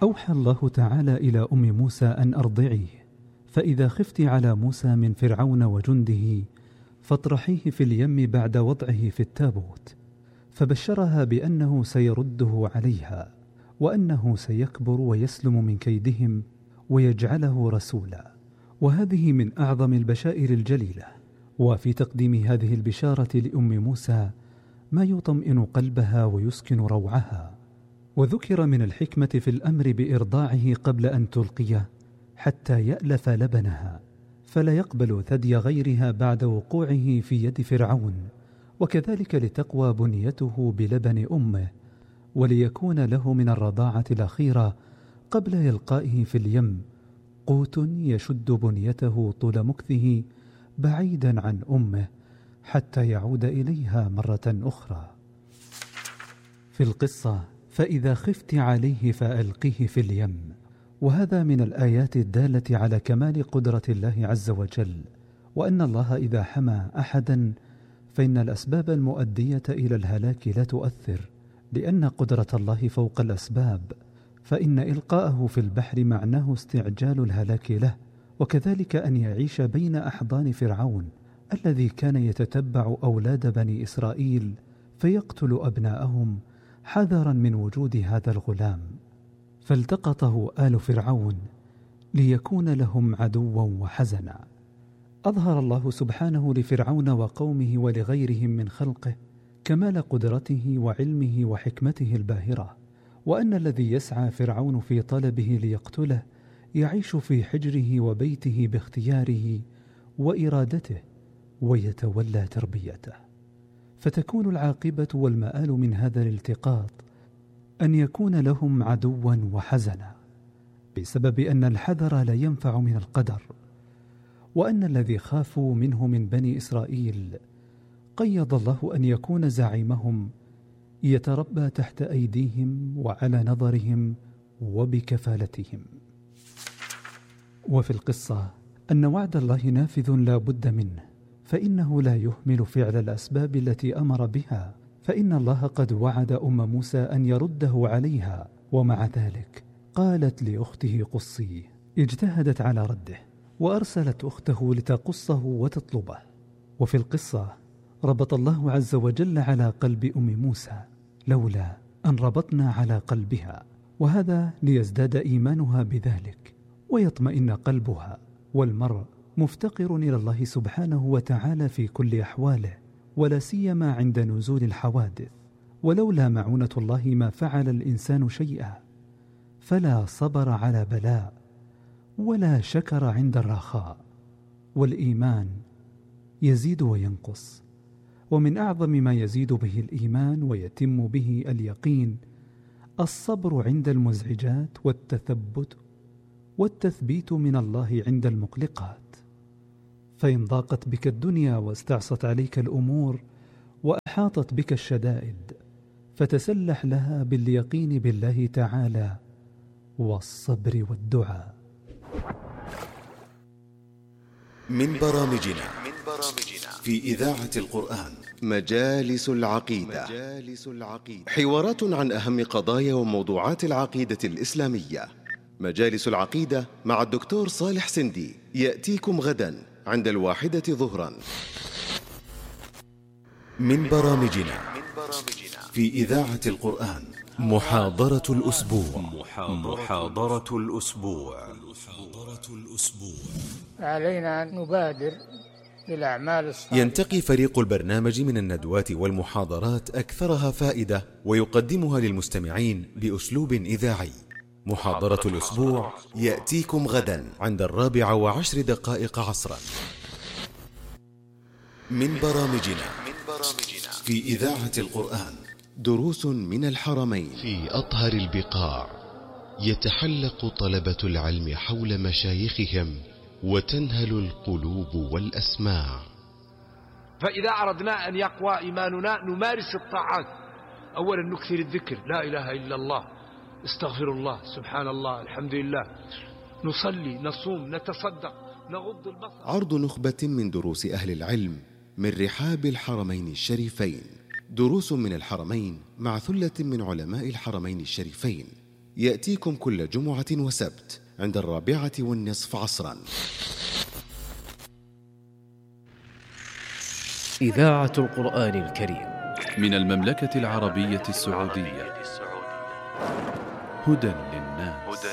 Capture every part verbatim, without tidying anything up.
أوحى الله تعالى إلى أم موسى أن أرضعيه، فإذا خفت على موسى من فرعون وجنده فاطرحيه في اليم بعد وضعه في التابوت. فبشرها بأنه سيرده عليها، وأنه سيكبر ويسلم من كيدهم ويجعله رسولا. وهذه من أعظم البشائر الجليلة. وفي تقديم هذه البشارة لأم موسى ما يطمئن قلبها ويسكن روعها. وذكر من الحكمة في الأمر بإرضاعه قبل أن تلقيه حتى يألف لبنها، فلا يقبل ثدي غيرها بعد وقوعه في يد فرعون، وكذلك لتقوى بنيته بلبن أمه، وليكون له من الرضاعة الأخيرة قبل إلقائه في اليم قوت يشد بنيته طول مكثه بعيدا عن أمه حتى يعود إليها مرة أخرى. في القصة: فإذا خفت عليه فألقيه في اليم. وهذا من الآيات الدالة على كمال قدرة الله عز وجل، وأن الله إذا حمى أحدا فإن الأسباب المؤدية إلى الهلاك لا تؤثر، لأن قدرة الله فوق الأسباب، فإن إلقاءه في البحر معناه استعجال الهلاك له. وكذلك أن يعيش بين أحضان فرعون الذي كان يتتبع أولاد بني إسرائيل فيقتل أبناءهم حذرا من وجود هذا الغلام، فالتقطه آل فرعون ليكون لهم عدوا وحزنا. أظهر الله سبحانه لفرعون وقومه ولغيرهم من خلقه كمال قدرته وعلمه وحكمته الباهرة، وأن الذي يسعى فرعون في طلبه ليقتله يعيش في حجره وبيته باختياره وإرادته ويتولى تربيته. فتكون العاقبة والمآل من هذا الالتقاط أن يكون لهم عدوا وحزنا، بسبب أن الحذر لا ينفع من القدر، وأن الذي خافوا منه من بني إسرائيل قيض الله أن يكون زعيمهم يتربى تحت أيديهم وعلى نظرهم وبكفالتهم. وفي القصة أن وعد الله نافذ لا بد منه، فإنه لا يهمل فعل الأسباب التي أمر بها، فإن الله قد وعد أم موسى أن يرده عليها، ومع ذلك قالت لأخته قصيه، اجتهدت على رده وأرسلت أخته لتقصه وتطلبه. وفي القصة ربط الله عز وجل على قلب أم موسى لولا أن ربطنا على قلبها، وهذا ليزداد إيمانها بذلك ويطمئن قلبها، والمرء مفتقر إلى الله سبحانه وتعالى في كل أحواله، ولا سيما عند نزول الحوادث. ولولا معونة الله ما فعل الإنسان شيئا، فلا صبر على بلاء ولا شكر عند الرخاء. والإيمان يزيد وينقص، ومن أعظم ما يزيد به الإيمان ويتم به اليقين الصبر عند المزعجات، والتثبت والتثبيت من الله عند المقلقات. فإن ضاقت بك الدنيا واستعصت عليك الأمور وأحاطت بك الشدائد، فتسلح لها باليقين بالله تعالى والصبر والدعاء. من برامجنا في إذاعة القرآن مجالس العقيدة، حوارات عن أهم قضايا وموضوعات العقيدة الإسلامية. مجالس العقيدة مع الدكتور صالح سندي يأتيكم غدا عند الواحدة ظهرا. من برامجنا في إذاعة القرآن محاضرة الأسبوع. محاضرة الأسبوع. علينا أن نبادر بالأعمال الصالحة. ينتقي فريق البرنامج من الندوات والمحاضرات أكثرها فائدة، ويقدمها للمستمعين بأسلوب إذاعي. محاضرة الأسبوع يأتيكم غدا عند الرابعة وعشر دقائق عصرا. من برامجنا في إذاعة القرآن دروس من الحرمين. في أطهر البقاع يتحلق طلبة العلم حول مشايخهم وتنهل القلوب والأسماع. فإذا أردنا أن يقوى إيماننا نمارس الطاعات. أولا نكثر الذكر، لا إله إلا الله، استغفر الله، سبحان الله، الحمد لله، نصلي، نصوم، نتصدق، نغض البصر. عرض نخبة من دروس أهل العلم من رحاب الحرمين الشريفين. دروس من الحرمين مع ثلة من علماء الحرمين الشريفين، يأتيكم كل جمعة وسبت عند الرابعة والنصف عصرا. إذاعة القرآن الكريم من المملكة العربية السعودية. هدى للناس.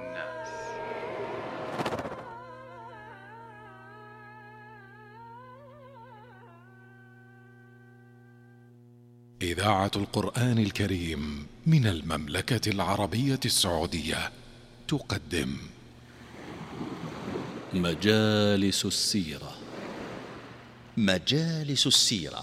إذاعة القرآن الكريم من المملكة العربية السعودية تقدم مجالس السيرة. مجالس السيرة،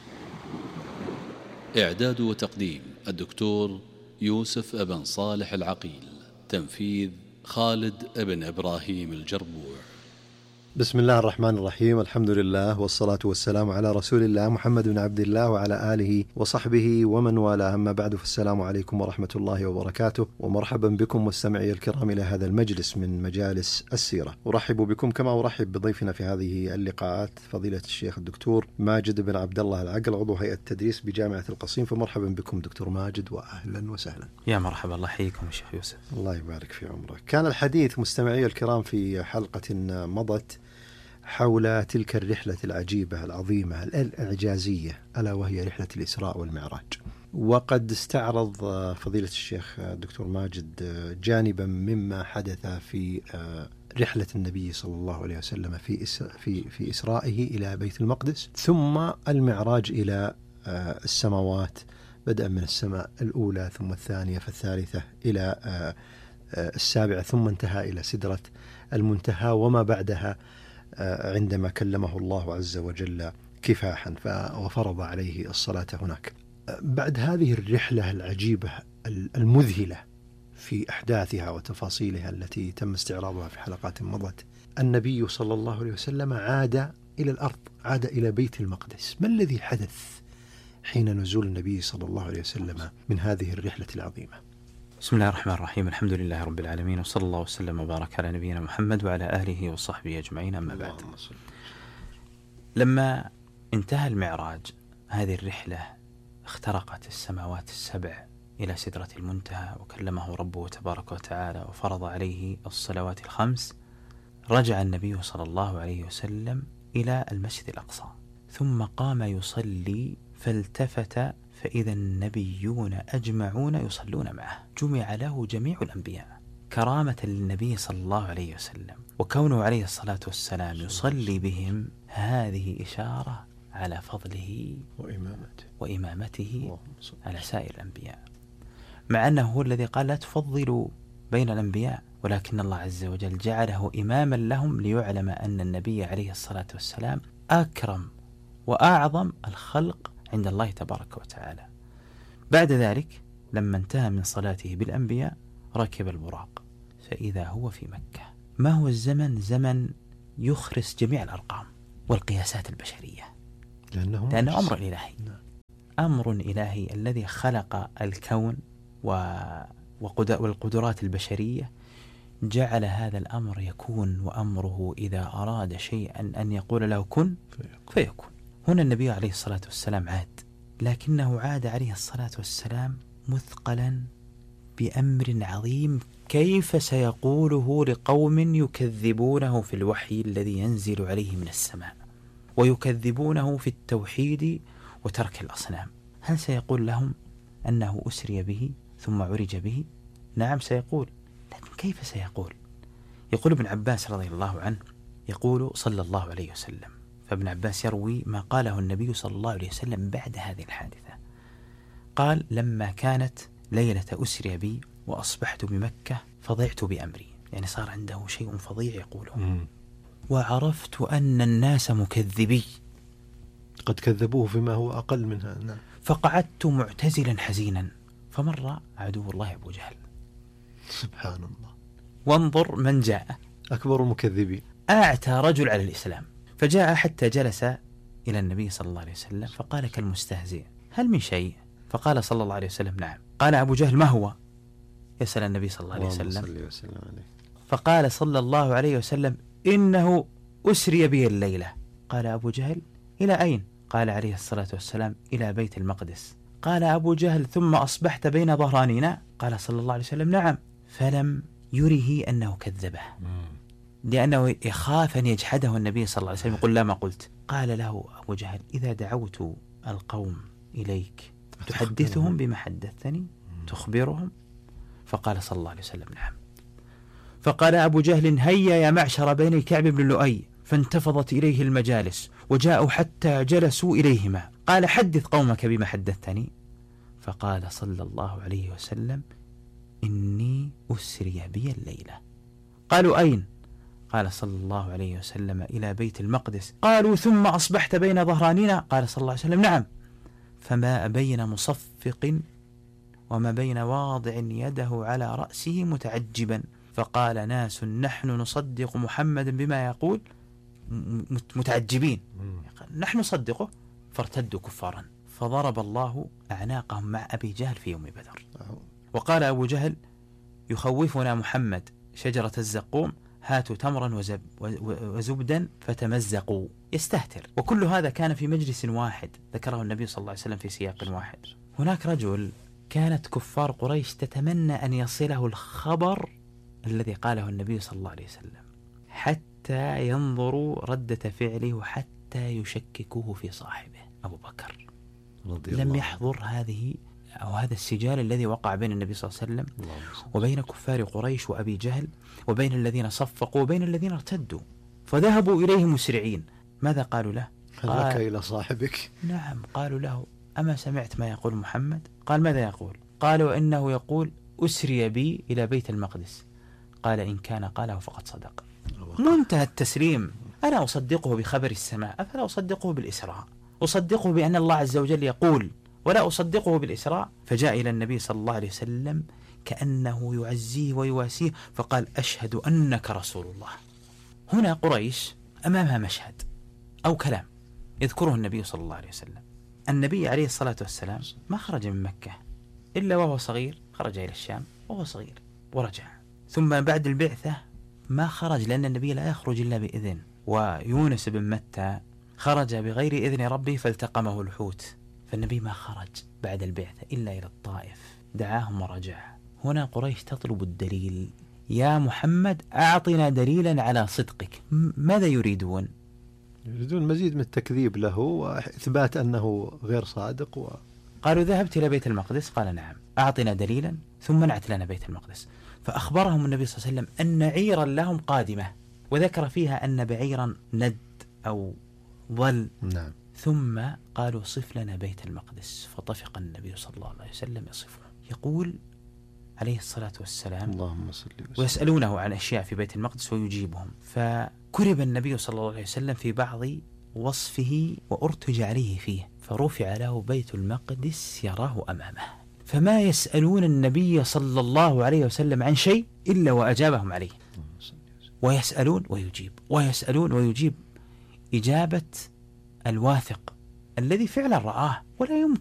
إعداد وتقديم الدكتور يوسف ابن صالح العقيل، تنفيذ خالد ابن إبراهيم الجربوع. بسم الله الرحمن الرحيم، الحمد لله والصلاة والسلام على رسول الله محمد بن عبد الله وعلى آله وصحبه ومن والاه، أما بعد، فالسلام عليكم ورحمة الله وبركاته، ومرحبا بكم مستمعي الكرام إلى هذا المجلس من مجالس السيرة. أرحب بكم كما أرحب بضيفنا في هذه اللقاءات فضيلة الشيخ الدكتور ماجد بن عبد الله العقل، عضو هيئة التدريس بجامعة القصيم. فمرحبا بكم دكتور ماجد وأهلا وسهلا. يا مرحبا، الله يحييكم الشيخ يوسف. الله يبارك في عمرك. كان الحديث مستمعي الكرام في حلقة مضت حول تلك الرحلة العجيبة العظيمة الإعجازية، ألا وهي رحلة الإسراء والمعراج. وقد استعرض فضيلة الشيخ الدكتور ماجد جانبا مما حدث في رحلة النبي صلى الله عليه وسلم في في في إسرائه إلى بيت المقدس، ثم المعراج إلى السماوات، بدءا من السماء الأولى ثم الثانية فالثالثة إلى السابعة، ثم انتهى إلى سدرة المنتهى وما بعدها عندما كلمه الله عز وجل كفاحا وفرض عليه الصلاة هناك. بعد هذه الرحلة العجيبة المذهلة في أحداثها وتفاصيلها التي تم استعراضها في حلقات مضت، النبي صلى الله عليه وسلم عاد إلى الأرض، عاد إلى بيت المقدس. ما الذي حدث حين نزول النبي صلى الله عليه وسلم من هذه الرحلة العظيمة؟ بسم الله الرحمن الرحيم، الحمد لله رب العالمين، وصلى الله وسلم وبارك على نبينا محمد وعلى آله وصحبه أجمعين، أما بعد. لما انتهى المعراج، هذه الرحلة اخترقت السماوات السبع إلى سدرة المنتهى، وكلمه ربه تبارك وتعالى وفرض عليه الصلوات الخمس. رجع النبي صلى الله عليه وسلم إلى المسجد الأقصى، ثم قام يصلي فالتفت فإذا النبيون أجمعون يصلون معه. جمع له جميع الأنبياء كرامة للنبي صلى الله عليه وسلم، وكونه عليه الصلاة والسلام يصلي بهم هذه إشارة على فضله وإمامته, وإمامته على سائر الأنبياء، مع أنه هو الذي قال لا تفضلوا بين الأنبياء، ولكن الله عز وجل جعله إماما لهم ليعلم أن النبي عليه الصلاة والسلام أكرم وأعظم الخلق عند الله تبارك وتعالى. بعد ذلك لما انتهى من صلاته بالأنبياء ركب البراق فإذا هو في مكة. ما هو الزمن؟ زمن يخرس جميع الأرقام والقياسات البشرية، لأنه, لأنه أمر إلهي. أمر إلهي الذي خلق الكون والقدرات البشرية جعل هذا الأمر يكون، وأمره إذا أراد شيئا أن يقول له كن فيكون. هنا النبي عليه الصلاة والسلام عاد، لكنه عاد عليه الصلاة والسلام مثقلا بأمر عظيم كيف سيقوله لقوم يكذبونه في الوحي الذي ينزل عليه من السماء، ويكذبونه في التوحيد وترك الأصنام. هل سيقول لهم أنه أسري به ثم عرج به؟ نعم سيقول، لكن كيف سيقول؟ يقول ابن عباس رضي الله عنه، يقول صلى الله عليه وسلم، فابن عباس يروي ما قاله النبي صلى الله عليه وسلم بعد هذه الحادثة. قال: لما كانت ليلة أسري بي وأصبحت بمكة فضعت بأمري، يعني صار عنده شيء فظيع يقوله، وعرفت أن الناس مكذبي قد كذبوه فيما هو أقل منها. نعم. فقعدت معتزلا حزينا فمر عدو الله أبو جهل. سبحان الله. وانظر من جاء، أكبر المكذبين، أعتى رجل على الإسلام، فجاء حتى جلس إلى النبي صلى الله عليه وسلم فقال كالمستهزئ: هل من شيء؟ فقال صلى الله عليه وسلم: نعم. قال أبو جهل: ما هو؟ يسأل النبي صلى الله عليه وسلم، فقال صلى الله عليه وسلم: إنه أسري بي الليلة. قال أبو جهل: إلى أين؟ قال عليه الصلاة والسلام: إلى بيت المقدس. قال أبو جهل ثم أصبحت بين ظهرانينا؟ قال صلى الله عليه وسلم نعم. فلم يره أنه كذبه، لأنه يخاف أن يجحده النبي صلى الله عليه وسلم يقول لا ما قلت. قال له أبو جهل إذا دعوت القوم إليك تحدثهم بما حدثتني، تخبرهم؟ فقال صلى الله عليه وسلم نعم. فقال أبو جهل هيا يا معشر بني كعب بن لؤي، فانتفضت إليه المجالس وجاءوا حتى جلسوا إليهما. قال حدث قومك بما حدثتني. فقال صلى الله عليه وسلم إني أسري بي الليلة. قالوا أين؟ قال صلى الله عليه وسلم إلى بيت المقدس. قالوا ثم أصبحت بين ظهرانينا؟ قال صلى الله عليه وسلم نعم. فما بين مصفق وما بين واضع يده على رأسه متعجبا. فقال ناس نحن نصدق محمدا بما يقول متعجبين، نحن نصدقه. فارتدوا كفارا، فضرب الله أعناقهم مع أبي جهل في يوم بدر. وقال أبو جهل يخوفنا محمد شجرة الزقوم، هاتوا تمرا وزب وزبدا فتمزقوا، يستهتر. وكل هذا كان في مجلس واحد ذكره النبي صلى الله عليه وسلم في سياق واحد. هناك رجل كانت كفار قريش تتمنى أن يصله الخبر الذي قاله النبي صلى الله عليه وسلم حتى ينظروا ردة فعله وحتى يشككوه في صاحبه. أبو بكر لم يحضر هذه أو هذا السجال الذي وقع بين النبي صلى الله عليه وسلم وبين كفار قريش وأبي جهل، وبين الذين صفقوا وبين الذين ارتدوا، فذهبوا إليه مسرعين. ماذا قالوا له؟ هل لك إلى صاحبك؟ نعم. قالوا له أما سمعت ما يقول محمد؟ قال ماذا يقول؟ قالوا إنه يقول أسري بي إلى بيت المقدس. قال إن كان قاله فقد صدق. منتهى التسليم. أنا أصدقه بخبر السماء، أفلا أصدقه بالإسراء؟ أصدقه بأن الله عز وجل يقول ولا أصدقه بالإسراء؟ فجاء إلى النبي صلى الله عليه وسلم كأنه يعزيه ويواسيه فقال أشهد أنك رسول الله. هنا قريش أمامها مشهد أو كلام يذكره النبي صلى الله عليه وسلم. النبي عليه الصلاة والسلام ما خرج من مكة إلا وهو صغير، خرج إلى الشام وهو صغير ورجع. ثم بعد البعثة ما خرج، لأن النبي لا يخرج إلا بإذن. ويونس بن متى خرج بغير إذن ربه فالتقمه الحوت، فالنبي ما خرج بعد البعثة إلا إلى الطائف، دعاهم ورجع. هنا قريش تطلب الدليل، يا محمد أعطنا دليلا على صدقك. ماذا يريدون؟ يريدون مزيد من التكذيب له وإثبات أنه غير صادق. و... قالوا ذهبت إلى بيت المقدس؟ قال نعم. أعطنا دليلا ثم نعت لنا بيت المقدس. فأخبرهم النبي صلى الله عليه وسلم أن عيرا لهم قادمة، وذكر فيها أن بعيرا ند أو ظل. نعم. ثم قالوا صف لنا بيت المقدس، فطفق النبي صلى الله عليه وسلم يصفه. يقول عليه الصلاة والسلام اللهم صل وسلم، ويسألونه عن أشياء في بيت المقدس ويجيبهم. فكرب النبي صلى الله عليه وسلم في بعض وصفه وأرتج عليه فيه، فرفع له بيت المقدس يراه أمامه. فما يسألون النبي صلى الله عليه وسلم عن شيء إلا وأجابهم عليه، ويسألون ويجيب ويسألون ويجيب إجابة الواثق الذي فعلا رآه ولا يمكن